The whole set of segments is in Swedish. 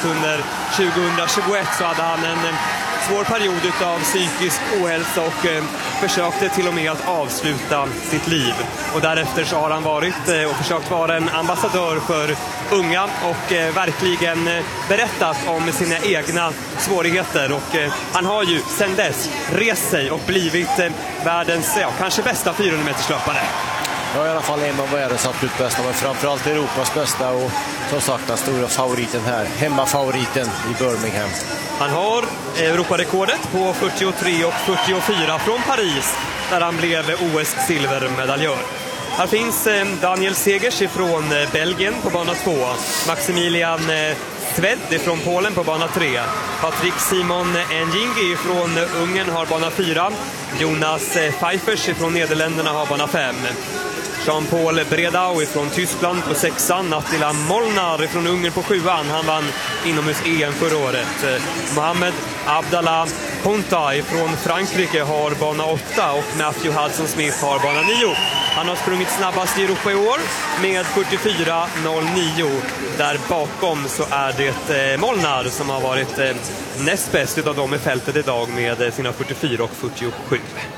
att under 2021 så hade han en svår period av psykisk ohälsa och försökte till och med att avsluta sitt liv. Och därefter så har han varit och försökt vara en ambassadör för unga och verkligen berättat om sina egna svårigheter. Och han har ju sedan dess rest sig och blivit världens kanske bästa 400-meterslöpare. Ja, i alla fall en av världens absolut bästa, men framförallt Europas bästa och som sagt den stora favoriten här, hemmafavoriten i Birmingham. Han har Europarekordet på 43 och 44 från Paris där han blev OS-silvermedaljör. Här finns Daniel Segers från Belgien på bana 2, Maximilian Sved från Polen på bana 3, Patrick Simon Njingi från Ungern har bana 4, Jonas Pfeifers från Nederländerna har bana 5, Jean-Paul Bredau från Tyskland på 6an, Attila Molnar från Ungern på 7an, han vann inomhus-EM förra året. Mohamed Abdallah Ponta från Frankrike har bana 8 och Matthew Hudson-Smith har bana 9. Han har sprungit snabbast i Europa i år med 44.09. Där bakom så är det Molnar som har varit näst bäst utav dem i fältet idag med sina 44 och 47.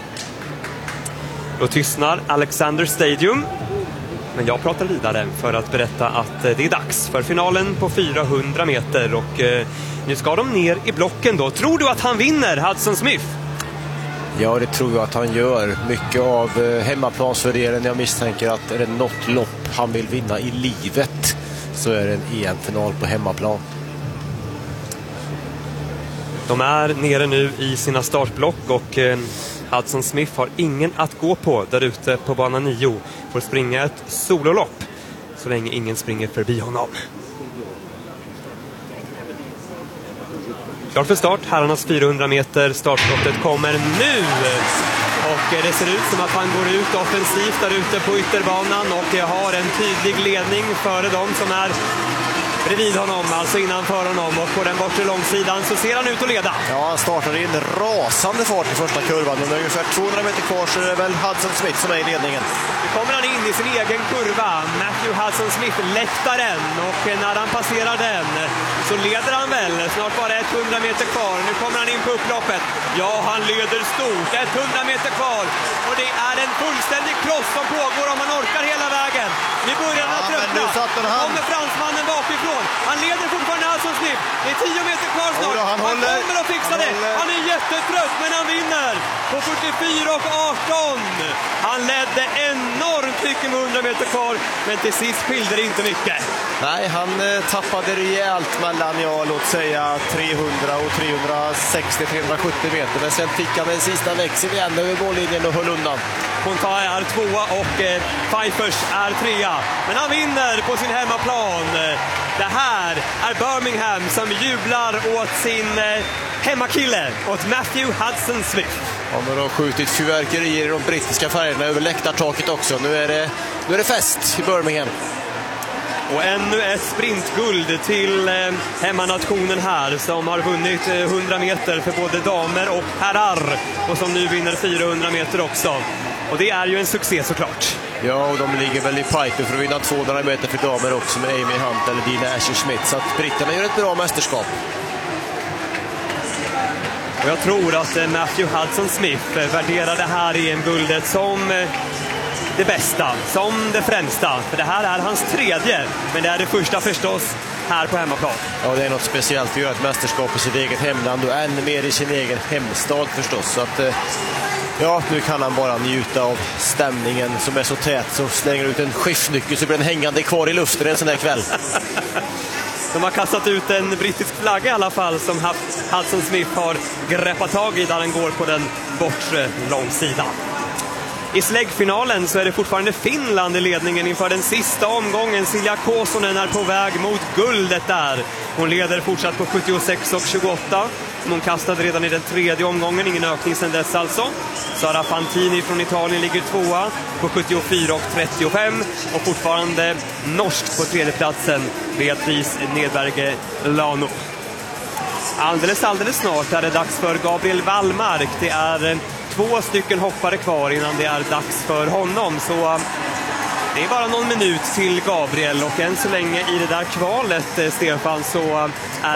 Då tystnar Alexander Stadium. Men jag pratar vidare för att berätta att det är dags för finalen på 400 meter. Och nu ska de ner i blocken då. Tror du att han vinner, Hudson-Smith? Ja, det tror jag att han gör. Mycket av hemmaplansfördelen. Jag misstänker att är det något lopp han vill vinna i livet så är det en EM-final på hemmaplan. De är nere nu i sina startblock och Hudson-Smith har ingen att gå på där ute på bana 9. Får springa ett sololopp så länge ingen springer förbi honom. Klart för start, herrarnas 400 meter. Startskottet kommer nu. Och det ser ut som att han går ut offensivt där ute på ytterbanan och har en tydlig ledning före dem som är bredvid honom, alltså innanför honom, och på den bortre långsidan så ser han ut att leda. Ja, han startar i en rasande fart i första kurvan, men ungefär 200 meter kvar så är det väl Hudson-Smith som är i ledningen. Nu kommer han in i sin egen kurva, Matthew Hudson-Smith, läktaren, och när han passerar den så leder han väl, snart bara 100 meter kvar. Nu kommer han in på upploppet. Ja, han leder stort, 100 meter kvar, och det är en fullständig kross som pågår om han orkar hela vägen. Nu börjar han tröttna. Kommer fransmannen bakifrån. Han leder fortfarande Hudson-Smith. Det är 10 meter kvar snart. Han kommer att fixa det. Han är jättetrött, men han vinner på 44 och 18. Han ledde enormt mycket med 100 meter kvar, men till sist skilde det inte mycket. Nej, han tappade rejält mellan, låt säga 300 och 360-370 meter. Men sen fick han en sista växel igen över mållinjen och höll undan. Ponta är 2:a och Pfeifers är 3:a. Men han vinner på sin hemmaplan. Det här är Birmingham som jublar åt sin hemmakille, åt Matthew Hudson-Smith. Ja, men de har skjutit fyrverkerier i de brittiska färgerna över läktartaket också. Nu är det fest i Birmingham. Och ännu ett sprintguld till hemmanationen här som har vunnit 100 meter för både damer och herrar och som nu vinner 400 meter också. Och det är ju en succé såklart. Ja, och de ligger väl i pipe för att vinna 200 meter för damer också med Amy Hunt eller Dina Asher-Smith. Så att britterna gör ett bra mästerskap. Och jag tror att Matthew Hudson-Smith värderar det här EM-guldet som det bästa, som det främsta. För det här är hans 3:e, men det är det första förstås här på hemmaplan. Ja, det är något speciellt att göra ett mästerskap i sitt eget hemland och ännu mer i sin egen hemstad förstås. Så att nu kan han bara njuta av stämningen som är så tät, så slänger ut en skiftnyckel så blir den hängande kvar i luften en sån här kväll. De har kastat ut en brittisk flagga i alla fall som Hudson-Smith har greppat tag i där den går på den bortre långsidan. I släggfinalen så är det fortfarande Finland i ledningen inför den sista omgången. Silja Kosonen är på väg mot guldet där. Hon leder fortsatt på 76 och 28. Hon kastade redan i den 3:e omgången, ingen ökning sedan dess alltså. Sara Fantini från Italien ligger 2:a på 74 och 35. Och fortfarande norskt på 3:e platsen, Beatrice Nedberge Lano. Alldeles snart är det dags för Gabriel Wallmark. Det är 2 stycken hoppare kvar innan det är dags för honom. Så det är bara någon minut till Gabriel. Och än så länge i det där kvalet, Stefan, så är